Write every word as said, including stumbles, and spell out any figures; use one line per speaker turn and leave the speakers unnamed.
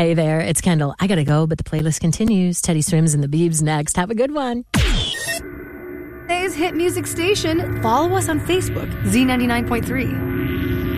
Hey there, it's Kendall. I gotta go, but the playlist continues. Teddy Swims and the Biebs next. Have a good one.
Today's hit music station. Follow us on Facebook, Z ninety-nine point three.